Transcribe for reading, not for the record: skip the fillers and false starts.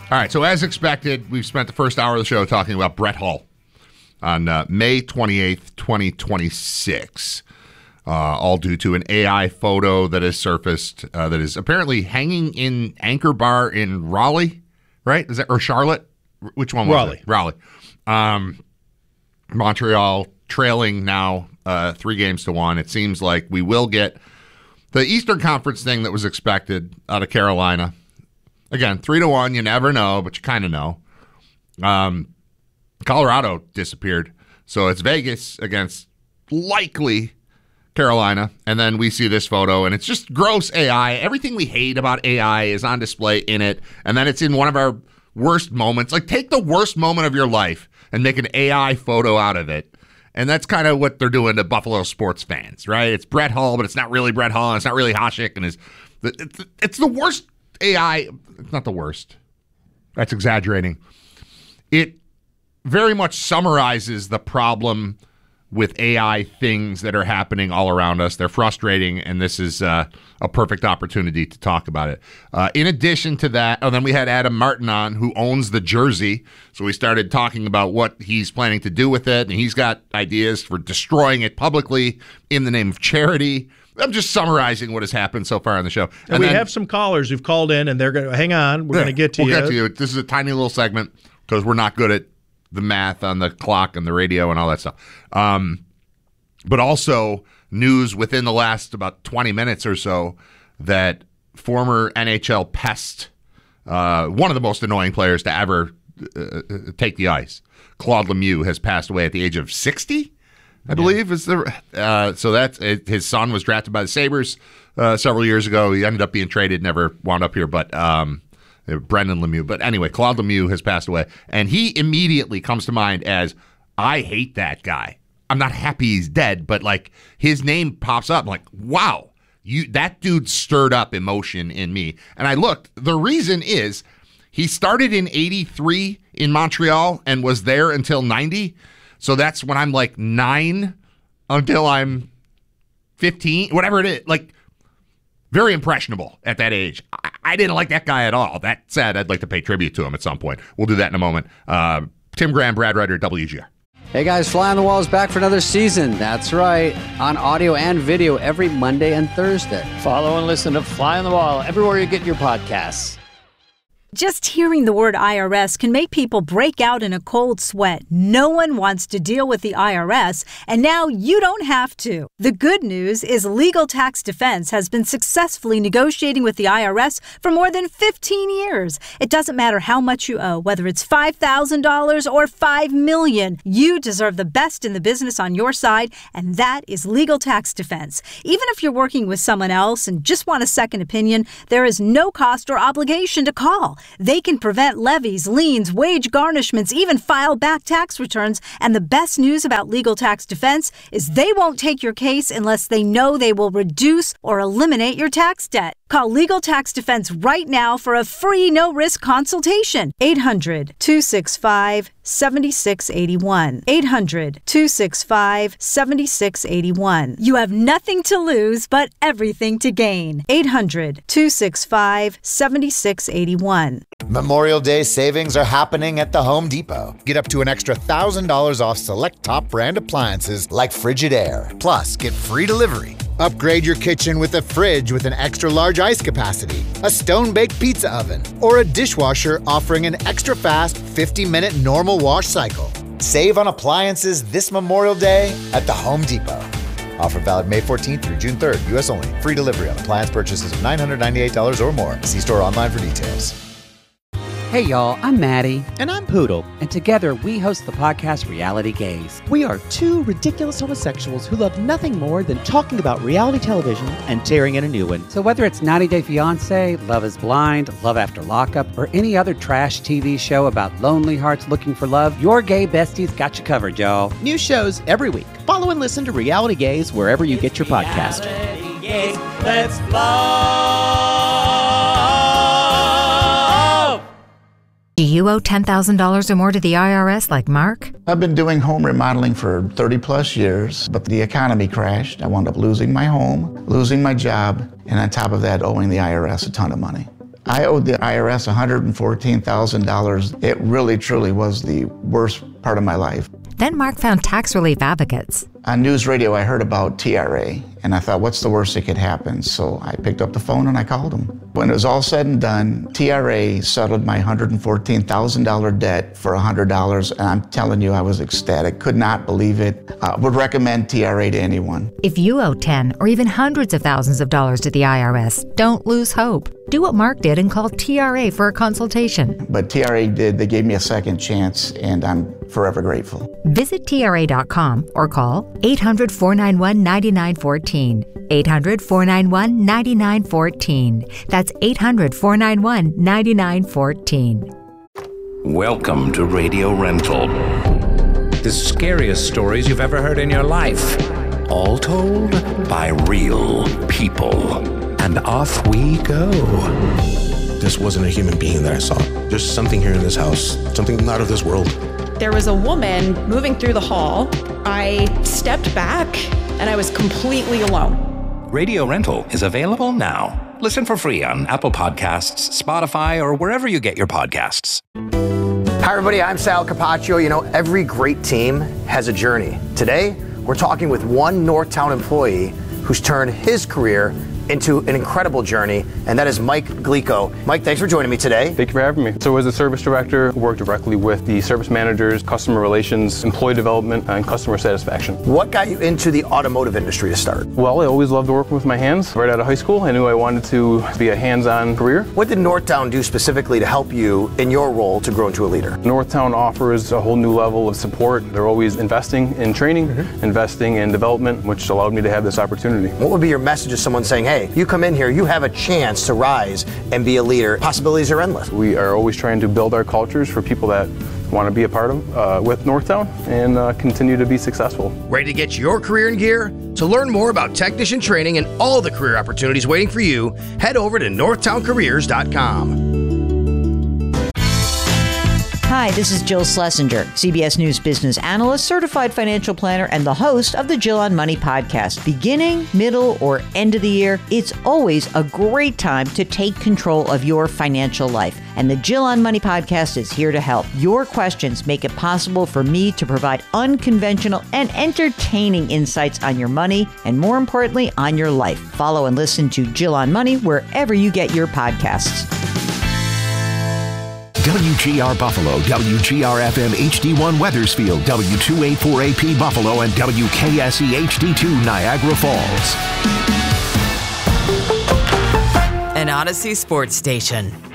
All right, so as expected, we've spent the first hour of the show talking about Brett Hull on May 28th, 2026, all due to an AI photo that has surfaced that is apparently hanging in Anchor Bar in Raleigh, right? Is that, or Charlotte? Which one was it? Raleigh. Montreal trailing now 3-1. It seems like we will get the Eastern Conference thing that was expected out of Carolina. Again, 3-1, you never know, but you kind of know. Colorado disappeared. So it's Vegas against likely Carolina. And then we see this photo, and it's just gross AI. Everything we hate about AI is on display in it. And then it's in one of our worst moments. Like, take the worst moment of your life and make an AI photo out of it. And that's kind of what they're doing to Buffalo sports fans, right? It's Brett Hull, but it's not really Brett Hull, and it's not really Hasek. And it's the worst AI. It's not the worst. That's exaggerating. It very much summarizes the problem with AI things that are happening all around us. They're frustrating, and this is a perfect opportunity to talk about it. In addition to that, then we had Adam Martin on, who owns the jersey. So we started talking about what he's planning to do with it, and he's got ideas for destroying it publicly in the name of charity. I'm just summarizing what has happened so far on the show. And we have some callers who've called in, and they're going to hang on. We're going to get to you. We'll get to you. This is a tiny little segment because we're not good at the math on the clock and the radio and all that stuff. But also news within the last about 20 minutes or so that former NHL pest, one of the most annoying players to ever take the ice, Claude Lemieux, has passed away at the age of 60. I believe is the so that's his son was drafted by the Sabres several years ago. He ended up being traded, never wound up here, but Brendan Lemieux. But anyway, Claude Lemieux has passed away, and he immediately comes to mind as, I hate that guy. I'm not happy he's dead, but like his name pops up. I'm like, wow, that dude stirred up emotion in me. And I looked. The reason is he started in '83 in Montreal and was there until '90. So that's when I'm like 9 until I'm 15, whatever it is. Like, very impressionable at that age. I didn't like that guy at all. That said, I'd like to pay tribute to him at some point. We'll do that in a moment. Tim Graham, Brad Ryder, WGR. Hey guys, Fly on the Wall is back for another season. That's right. On audio and video every Monday and Thursday. Follow and listen to Fly on the Wall everywhere you get your podcasts. Just hearing the word IRS can make people break out in a cold sweat. No one wants to deal with the IRS, and now you don't have to. The good news is Legal Tax Defense has been successfully negotiating with the IRS for more than 15 years. It doesn't matter how much you owe, whether it's $5,000 or $5 million. You deserve the best in the business on your side, and that is Legal Tax Defense. Even if you're working with someone else and just want a second opinion, there is no cost or obligation to call. They can prevent levies, liens, wage garnishments, even file back tax returns. And the best news about Legal Tax Defense is they won't take your case unless they know they will reduce or eliminate your tax debt. Call Legal Tax Defense right now for a free no-risk consultation. 800-265-7681. 800-265-7681. You have nothing to lose but everything to gain. 800-265-7681. Memorial Day savings are happening at the Home Depot. Get up to an extra $1,000 off select top brand appliances like Frigidaire. Plus, get free delivery. Upgrade your kitchen with a fridge with an extra large ice capacity, a stone-baked pizza oven, or a dishwasher offering an extra fast 50-minute normal wash cycle. Save on appliances this Memorial Day at the Home Depot. Offer valid May 14th through June 3rd. U.S. only. Free delivery on appliance purchases of $998 or more. See store online for details. Hey y'all, I'm Maddie. And I'm Poodle. And together we host the podcast Reality Gaze. We are two ridiculous homosexuals who love nothing more than talking about reality television and tearing in a new one. So whether it's 90 Day Fiancé, Love is Blind, Love After Lockup, or any other trash TV show about lonely hearts looking for love, your gay besties got you covered, y'all. New shows every week. Follow and listen to Reality Gaze wherever you get your podcast. Reality Gaze, let's love. Do you owe $10,000 or more to the IRS like Mark? I've been doing home remodeling for 30 plus years, but the economy crashed. I wound up losing my home, losing my job, and on top of that, owing the IRS a ton of money. I owed the IRS $114,000. It really, truly was the worst part of my life. Then Mark found tax relief advocates. On news radio, I heard about TRA, and I thought, what's the worst that could happen? So I picked up the phone and I called them. When it was all said and done, TRA settled my $114,000 debt for $100, and I'm telling you, I was ecstatic. Could not believe it. Would recommend TRA to anyone. If you owe 10 or even hundreds of thousands of dollars to the IRS, don't lose hope. Do what Mark did and call TRA for a consultation. But TRA did. They gave me a second chance, and I'm forever grateful. Visit TRA.com or call 800-491-9914. 800-491-9914. That's 800-491-9914. Welcome to Radio Rental. The scariest stories you've ever heard in your life. All told by real people. And off we go. This wasn't a human being that I saw. There's something here in this house, something not of this world. There was a woman moving through the hall. I stepped back and I was completely alone. Radio Rental is available now. Listen for free on Apple Podcasts, Spotify, or wherever you get your podcasts. Hi, everybody. I'm Sal Capaccio. You know, every great team has a journey. Today, we're talking with one Northtown employee who's turned his career into an incredible journey, and that is Mike Glico. Mike, thanks for joining me today. Thank you for having me. So as a service director, I work directly with the service managers, customer relations, employee development, and customer satisfaction. What got you into the automotive industry to start? Well, I always loved working with my hands. Right out of high school, I knew I wanted to be a hands-on career. What did Northtown do specifically to help you in your role to grow into a leader? Northtown offers a whole new level of support. They're always investing in training, investing in development, which allowed me to have this opportunity. What would be your message to someone saying, hey, you come in here, you have a chance to rise and be a leader. Possibilities are endless. We are always trying to build our cultures for people that want to be a part of with Northtown and continue to be successful. Ready to get your career in gear? To learn more about technician training and all the career opportunities waiting for you, head over to northtowncareers.com. Hi, this is Jill Schlesinger, CBS News business analyst, certified financial planner, and the host of the Jill on Money podcast. Beginning, middle, or end of the year, it's always a great time to take control of your financial life. And the Jill on Money podcast is here to help. Your questions make it possible for me to provide unconventional and entertaining insights on your money, and more importantly, on your life. Follow and listen to Jill on Money wherever you get your podcasts. WGR Buffalo, WGR-FM HD1 Weathersfield, W284AP Buffalo, and WKSE HD2 Niagara Falls. An Odyssey sports station.